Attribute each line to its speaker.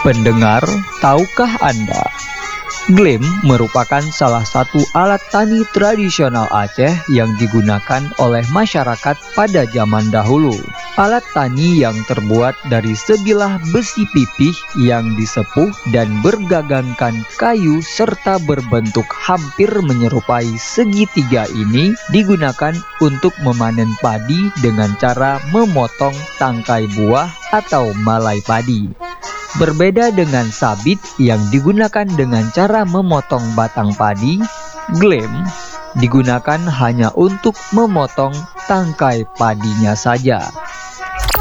Speaker 1: Pendengar, tahukah Anda? Glem merupakan salah satu alat tani tradisional Aceh yang digunakan oleh masyarakat pada zaman dahulu. Alat tani yang terbuat dari sebilah besi pipih yang disepuh dan bergagangkan kayu serta berbentuk hampir menyerupai segitiga ini digunakan untuk memanen padi dengan cara memotong tangkai buah atau malai padi. Berbeda dengan sabit yang digunakan dengan cara memotong batang padi, glem digunakan hanya untuk memotong tangkai padinya saja.